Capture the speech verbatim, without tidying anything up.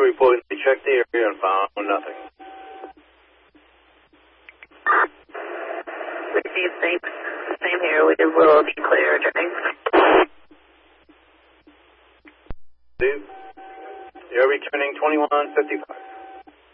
reporting they checked the area and found nothing. Receive same, same here. We will be clear during. You're returning twenty-one fifty-five.